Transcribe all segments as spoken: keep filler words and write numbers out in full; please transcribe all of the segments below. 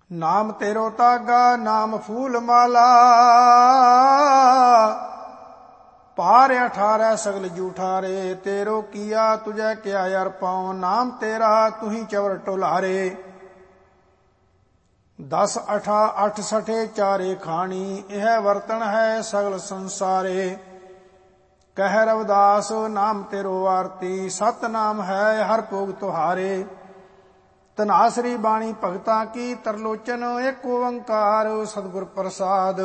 ਨਾਮ ਤੇਰੋ ਤਾਗਾ ਨਾਮ ਫੂਲ ਮਾਲਾ, ਪਾਰ ਅਠਾਰੈ ਸਗਲ ਜੂਠਾਰੇ। ਤੇਰੋ ਕੀਆ ਤੁਝੈ ਕਿਆ ਅਰ ਪਾਉ, ਨਾਮ ਤੇਰਾ ਤੁਹੀ ਚਵਰ ਟੁਲਾਰੇ। ਦਸ ਅਠਾ ਅੱਠ ਸਠੇ ਚਾਰੇ ਖਾਣੀ, ਇਹ ਵਰਤਨ ਹੈ ਸਗਲ ਸੰਸਾਰੇ। ਕਹਿ ਰਵਿਦਾਸ ਨਾਮ ਤੇਰੋ ਆਰਤੀ, ਸਤ ਨਾਮ ਹੈ ਹਰ ਭੋਗ ਤੁਹਾਰੇ। ਧਨਾਸਰੀ ਬਾਣੀ ਭਗਤਾਂ ਕੀ, ਤਰਲੋਚਨ ਏਕ ਓੰਕਾਰ ਸਤਿਗੁਰ ਪ੍ਰਸਾਦ।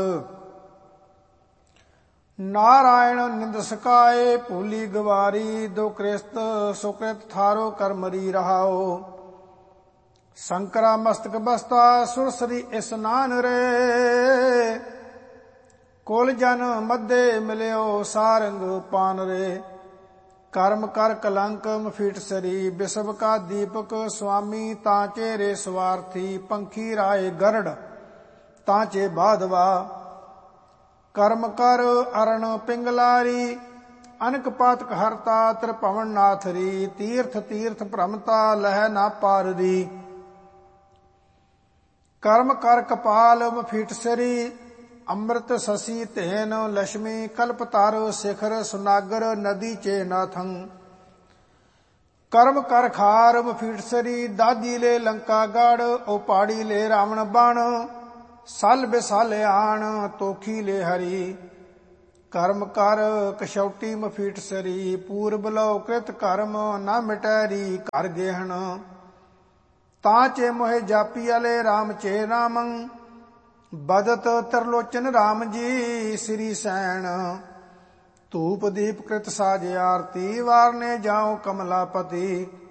ਨਾਰਾਇਣ ਨਿੰਦ ਸਕਾਏ ਭੂਲੀ ਗਵਾਰੀ, ਦੋ ਕ੍ਰਿਸਤ ਸੁਕ੍ਰਿਤ ਥਾਰੋ ਕਰਮਰੀ ਰਹਾਓ। ਸ਼ੰਕਰਾ ਮਸਤਕ ਬਸਤਾ ਸੁਰਸਰੀ ਇਸਨਾਨ ਰੇ, ਕੁਲ ਜਨ ਮੱਧੇ ਮਿਲਿਓ ਸਾਰੰਗ ਪਾਨ ਰੇ। ਕਰਮ ਕਰ ਕਲੰਕ ਮਫੀਟ ਸਰੀ, ਬਿਸਵ ਕਾ ਦੀਪਕ ਸੁਆਮੀ। ਤਾਂਚੇ ਰੇ ਸਵਾਰਥੀ ਪੰਖੀ ਰਾਏ ਗਰੜ, ਤਾਂਚੇ ਬਾਧਵਾ। ਕਰਮ ਕਰ ਅਰਨ ਪਿੰਗਲਾਰੀ, ਅਨਕ ਪਾਤਕ ਹਰਤਾ ਤ੍ਰਿਭਵਨ ਨਾਥਰੀ। ਤੀਰਥ ਤੀਰਥ ਭ੍ਰਮਤਾ ਲਹਿ ਨਾ ਪਾਰਦੀ, ਕਰਮ ਕਰ ਕਪਾਲ ਮਫੀਟ ਸਰੀ। ਅੰਮ੍ਰਿਤ ਸਸੀ ਧੇਨ ਲక్ష్ਮੀ, ਕਲਪਤਾਰ ਸਿਖਰ ਸੁਨਾਗਰ ਨਦੀ ਚੇ ਨਾਥੰ। ਕਰਮ ਕਰ ਖਾਰ ਮਫੀਟ ਸਰੀ, ਦਾਦੀ ਲੈ ਲੰਕਾ ਗੜ। ਓ ਪਹਾੜੀ ਲੈ ਰਾਵਣ ਬਣ, ਸਲ ਬਿਸਲ ਆਣ ਤੋਖੀ ਲੈ ਹਰੀ। ਕਰਮ ਕਰ ਕਸ਼ੌਟੀ ਮਫੀਟ ਸਰੀ, ਪੂਰਬ ਲੋ ਕ੍ਰਿਤ ਕਰਮ ਨਾ ਮਿਟੈਰੀ ਘਰ ਗੇਹਣ। ਤਾਂਚੇ ਮੋਹਿ ਜਾਪੀ ਅਲੇ ਰਾਮ ਚੇ ਰਾਮੰ, ਬਦਤ ਤਰਲੋਚਨ ਰਾਮ ਜੀ ਸ੍ਰੀ ਸੈਣ। ਧੂਪ ਦੀਪ ਕ੍ਰਿਤ ਸਾਜ ਆਰਤੀ, ਵਾਰਨੇ ਜਾਉ ਕਮਲਾਪਤੀ।